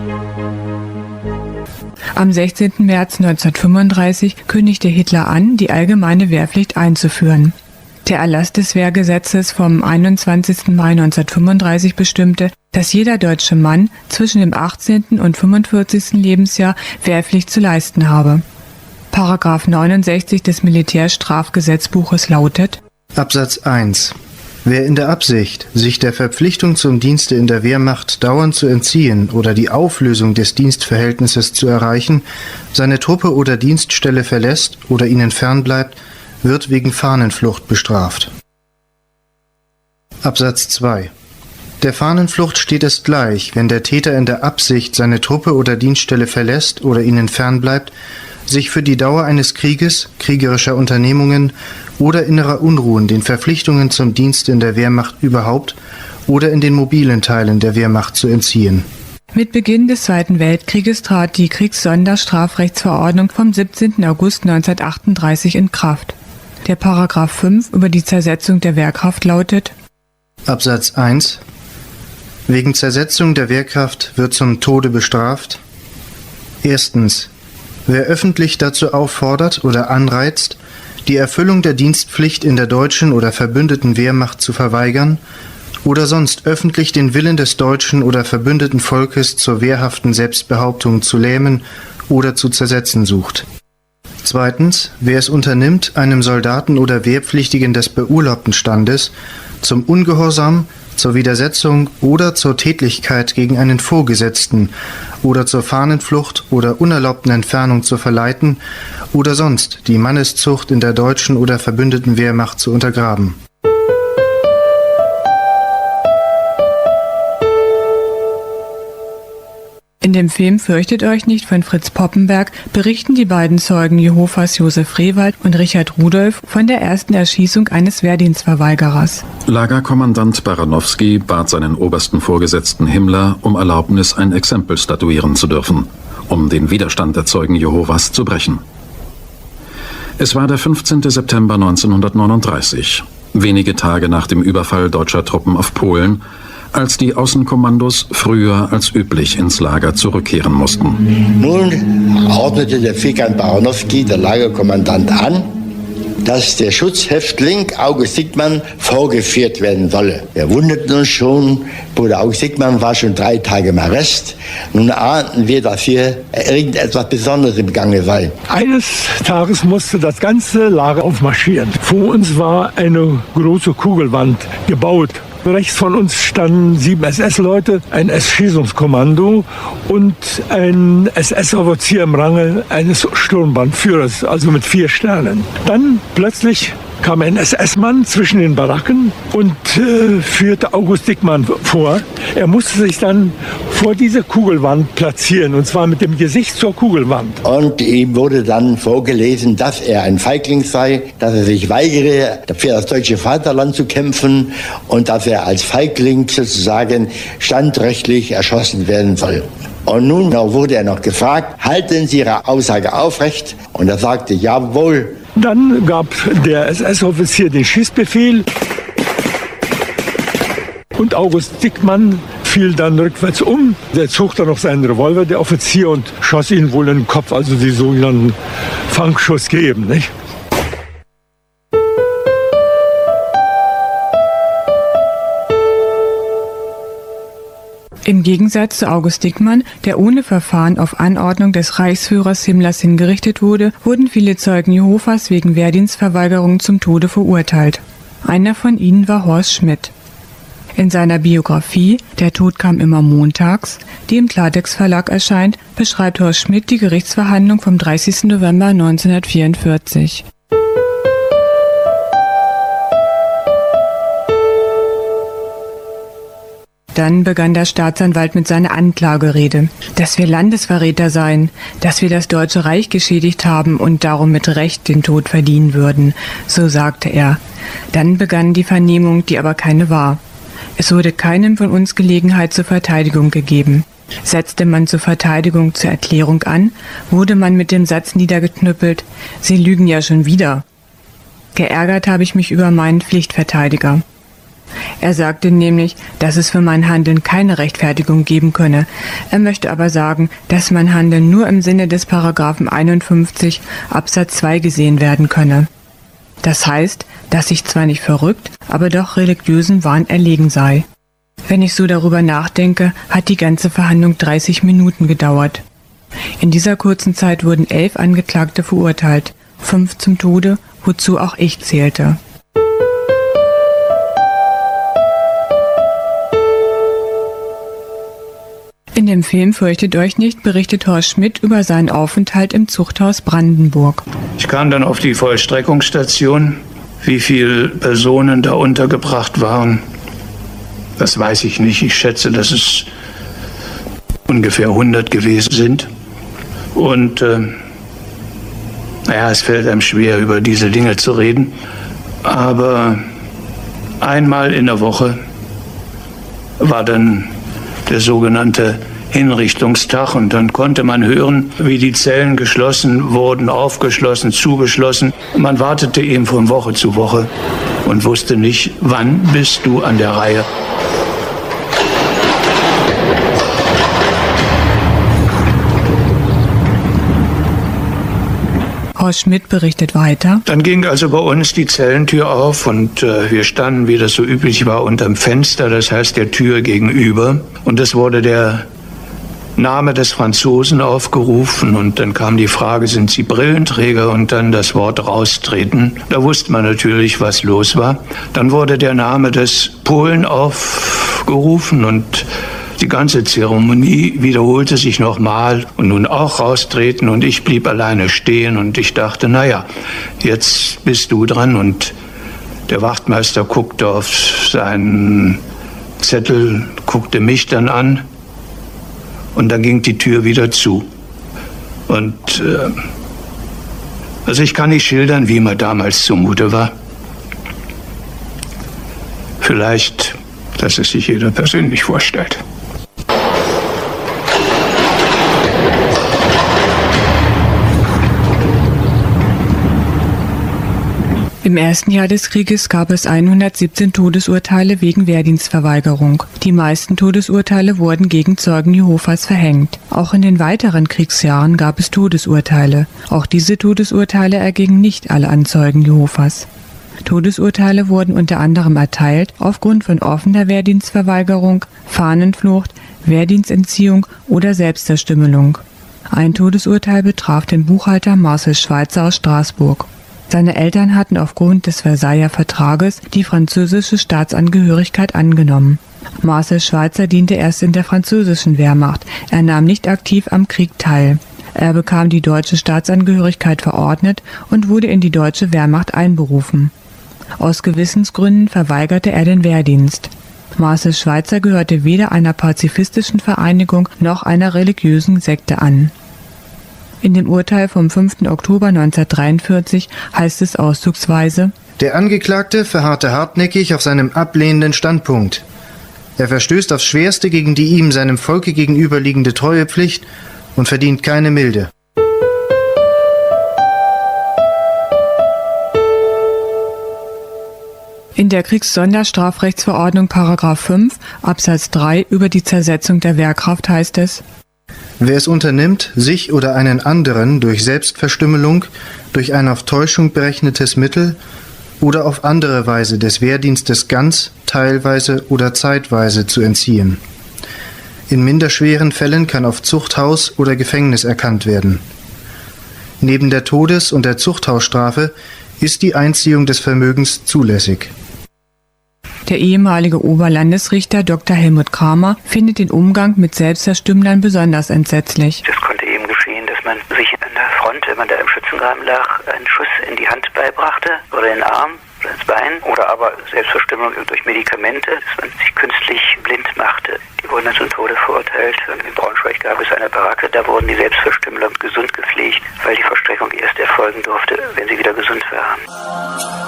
Am 16. März 1935 kündigte Hitler an, die allgemeine Wehrpflicht einzuführen. Der Erlass des Wehrgesetzes vom 21. Mai 1935 bestimmte, dass jeder deutsche Mann zwischen dem 18. und 45. Lebensjahr Wehrpflicht zu leisten habe. Paragraph 69 des Militärstrafgesetzbuches lautet: Absatz 1. Wer in der Absicht, sich der Verpflichtung zum Dienste in der Wehrmacht dauernd zu entziehen oder die Auflösung des Dienstverhältnisses zu erreichen, seine Truppe oder Dienststelle verlässt oder ihnen fernbleibt, wird wegen Fahnenflucht bestraft. Absatz 2. Der Fahnenflucht steht es gleich, wenn der Täter in der Absicht seine Truppe oder Dienststelle verlässt oder ihnen fernbleibt, sich für die Dauer eines Krieges, kriegerischer Unternehmungen oder innerer Unruhen den Verpflichtungen zum Dienst in der Wehrmacht überhaupt oder in den mobilen Teilen der Wehrmacht zu entziehen. Mit Beginn des Zweiten Weltkrieges trat die Kriegssonderstrafrechtsverordnung vom 17. August 1938 in Kraft. Der Paragraph 5 über die Zersetzung der Wehrkraft lautet: Absatz 1. Wegen Zersetzung der Wehrkraft wird zum Tode bestraft: Erstens. Wer öffentlich dazu auffordert oder anreizt, die Erfüllung der Dienstpflicht in der deutschen oder verbündeten Wehrmacht zu verweigern oder sonst öffentlich den Willen des deutschen oder verbündeten Volkes zur wehrhaften Selbstbehauptung zu lähmen oder zu zersetzen sucht. Zweitens, wer es unternimmt, einem Soldaten oder Wehrpflichtigen des beurlaubten Standes zum Ungehorsam, zur Widersetzung oder zur Tätlichkeit gegen einen Vorgesetzten oder zur Fahnenflucht oder unerlaubten Entfernung zu verleiten oder sonst die Manneszucht in der deutschen oder verbündeten Wehrmacht zu untergraben. In dem Film Fürchtet euch nicht von Fritz Poppenberg berichten die beiden Zeugen Jehovas Josef Rehwald und Richard Rudolph von der ersten Erschießung eines Wehrdienstverweigerers. Lagerkommandant Baranowski bat seinen obersten Vorgesetzten Himmler um Erlaubnis, ein Exempel statuieren zu dürfen, um den Widerstand der Zeugen Jehovas zu brechen. Es war der 15. September 1939, wenige Tage nach dem Überfall deutscher Truppen auf Polen, als die Außenkommandos früher als üblich ins Lager zurückkehren mussten. Nun ordnete der Vikant Baranowski, der Lagerkommandant, an, dass der Schutzhäftling August Dickmann vorgeführt werden solle. Wir wunderten uns schon, Bruder August Dickmann war schon 3 Tage im Arrest. Nun ahnten wir, dass hier irgendetwas Besonderes im Gange sei. Eines Tages musste das ganze Lager aufmarschieren. Vor uns war eine große Kugelwand gebaut. Rechts von uns standen 7 SS-Leute, ein SS-Schießungskommando und ein SS-Offizier im Range eines Sturmbannführers, also mit 4 Sternen. Dann plötzlich kam ein SS-Mann zwischen den Baracken und führte August Dickmann vor. Er musste sich dann vor diese Kugelwand platzieren, und zwar mit dem Gesicht zur Kugelwand. Und ihm wurde dann vorgelesen, dass er ein Feigling sei, dass er sich weigere, für das deutsche Vaterland zu kämpfen und dass er als Feigling sozusagen standrechtlich erschossen werden soll. Und nun wurde er noch gefragt, halten Sie Ihre Aussage aufrecht? Und er sagte, jawohl. Dann gab der SS-Offizier den Schießbefehl und August Dickmann fiel dann rückwärts um. Der zog dann noch seinen Revolver, der Offizier, und schoss ihn wohl in den Kopf, also die sogenannten Fangschuss gegeben, nicht? Im Gegensatz zu August Dickmann, der ohne Verfahren auf Anordnung des Reichsführers Himmlers hingerichtet wurde, wurden viele Zeugen Jehovas wegen Wehrdienstverweigerung zum Tode verurteilt. Einer von ihnen war Horst Schmidt. In seiner Biografie »Der Tod kam immer montags«, die im Klartext Verlag erscheint, beschreibt Horst Schmidt die Gerichtsverhandlung vom 30. November 1944. Dann begann der Staatsanwalt mit seiner Anklagerede, dass wir Landesverräter seien, dass wir das Deutsche Reich geschädigt haben und darum mit Recht den Tod verdienen würden, so sagte er. Dann begann die Vernehmung, die aber keine war. Es wurde keinem von uns Gelegenheit zur Verteidigung gegeben. Setzte man zur Verteidigung zur Erklärung an, wurde man mit dem Satz niedergeknüppelt, Sie lügen ja schon wieder. Geärgert habe ich mich über meinen Pflichtverteidiger. Er sagte nämlich, dass es für mein Handeln keine Rechtfertigung geben könne. Er möchte aber sagen, dass mein Handeln nur im Sinne des Paragraphen 51 Absatz 2 gesehen werden könne. Das heißt, dass ich zwar nicht verrückt, aber doch religiösen Wahn erlegen sei. Wenn ich so darüber nachdenke, hat die ganze Verhandlung 30 Minuten gedauert. In dieser kurzen Zeit wurden 11 Angeklagte verurteilt, 5 zum Tode, wozu auch ich zählte. In dem Film Fürchtet euch nicht berichtet Horst Schmidt über seinen Aufenthalt im Zuchthaus Brandenburg. Ich kam dann auf die Vollstreckungsstation. Wie viele Personen da untergebracht waren, das weiß ich nicht. Ich schätze, dass es ungefähr 100 gewesen sind. Und es fällt einem schwer, über diese Dinge zu reden. Aber einmal in der Woche war dann der sogenannte Hinrichtungstag, und dann konnte man hören, wie die Zellen geschlossen wurden, aufgeschlossen, zugeschlossen. Man wartete eben von Woche zu Woche und wusste nicht, wann bist du an der Reihe. Horst Schmidt berichtet weiter. Dann ging also bei uns die Zellentür auf und wir standen, wie das so üblich war, unterm Fenster, das heißt der Tür gegenüber. Und es wurde der Name des Franzosen aufgerufen und dann kam die Frage, sind Sie Brillenträger? Und dann das Wort raustreten. Da wusste man natürlich, was los war. Dann wurde der Name des Polen aufgerufen und die ganze Zeremonie wiederholte sich nochmal und nun auch raustreten, und ich blieb alleine stehen und ich dachte, naja, jetzt bist du dran. Und der Wachtmeister guckte auf seinen Zettel, guckte mich dann an und dann ging die Tür wieder zu. Und also ich kann nicht schildern, wie mir damals zumute war. Vielleicht, dass es sich jeder persönlich vorstellt. Im ersten Jahr des Krieges gab es 117 Todesurteile wegen Wehrdienstverweigerung. Die meisten Todesurteile wurden gegen Zeugen Jehovas verhängt. Auch in den weiteren Kriegsjahren gab es Todesurteile. Auch diese Todesurteile ergingen nicht alle an Zeugen Jehovas. Todesurteile wurden unter anderem erteilt aufgrund von offener Wehrdienstverweigerung, Fahnenflucht, Wehrdienstentziehung oder Selbstverstümmelung. Ein Todesurteil betraf den Buchhalter Marcel Schweitzer aus Straßburg. Seine Eltern hatten aufgrund des Versailler Vertrages die französische Staatsangehörigkeit angenommen. Marcel Schweitzer diente erst in der französischen Wehrmacht. Er nahm nicht aktiv am Krieg teil. Er bekam die deutsche Staatsangehörigkeit verordnet und wurde in die deutsche Wehrmacht einberufen. Aus Gewissensgründen verweigerte er den Wehrdienst. Marcel Schweitzer gehörte weder einer pazifistischen Vereinigung noch einer religiösen Sekte an. In dem Urteil vom 5. Oktober 1943 heißt es auszugsweise: Der Angeklagte verharrte hartnäckig auf seinem ablehnenden Standpunkt. Er verstößt aufs Schwerste gegen die ihm seinem Volke gegenüberliegende Treuepflicht und verdient keine Milde. In der Kriegssonderstrafrechtsverordnung § 5 Absatz 3 über die Zersetzung der Wehrkraft heißt es: Wer es unternimmt, sich oder einen anderen durch Selbstverstümmelung, durch ein auf Täuschung berechnetes Mittel oder auf andere Weise des Wehrdienstes ganz, teilweise oder zeitweise zu entziehen. In minderschweren Fällen kann auf Zuchthaus oder Gefängnis erkannt werden. Neben der Todes- und der Zuchthausstrafe ist die Einziehung des Vermögens zulässig. Der ehemalige Oberlandesrichter Dr. Helmut Kramer findet den Umgang mit Selbstverstümmelern besonders entsetzlich. Das konnte eben geschehen, dass man sich an der Front, wenn man da im Schützengraben lag, einen Schuss in die Hand beibrachte oder in den Arm oder ins Bein, oder aber Selbstverstümmelung durch Medikamente, dass man sich künstlich blind machte. Die wurden dann zum Tode verurteilt. In Braunschweig gab es eine Baracke, da wurden die Selbstverstümmeler gesund gepflegt, weil die Vollstreckung erst erfolgen durfte, wenn sie wieder gesund waren.